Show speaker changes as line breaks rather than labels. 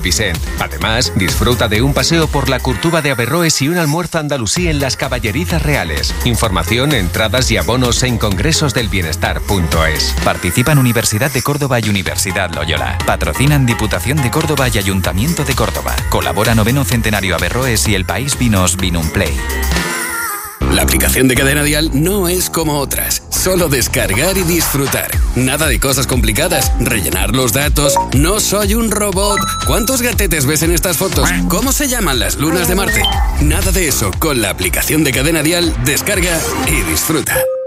Vicent. Además, disfruta de un paseo por la Curtuba de Averroes y un almuerzo andalusí en las Caballerizas Reales. Información, entradas y abonos en congresosdelbienestar.es.
Participan Universidad de Córdoba y Universidad Loyola. Patrocinan Diputación de Córdoba y Ayuntamiento de Córdoba. Colabora 9º Centenario Averroes y El País Vinos Vinumplay.
La aplicación de Cadena Dial no es como otras. Solo descargar y disfrutar. Nada de cosas complicadas. Rellenar los datos. No soy un robot. ¿Cuántos gatetes ves en estas fotos? ¿Cómo se llaman las lunas de Marte? Nada de eso. Con la aplicación de Cadena Dial, descarga y disfruta.